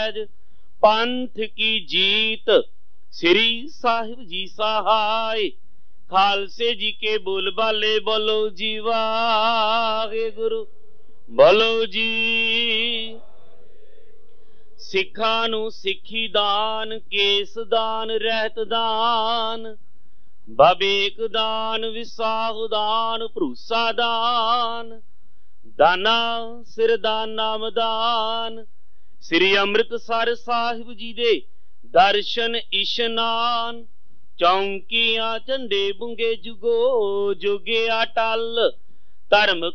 पंथ की जीत श्री साहिब जी सहाय। खालसे जी के बोल बाले बोलो जी वाहे गुरु बोलो जी। सिखां नूं सिखी दान केस दान रहत दान बबेक दान विसाहु दान भरोसा दान दाना सिर दान नाम दान। श्री अमृतसर साहिब जी दे दर्शन इशनान चौंकियां झंडे बुंगे जुगो जुगे अटल धर्म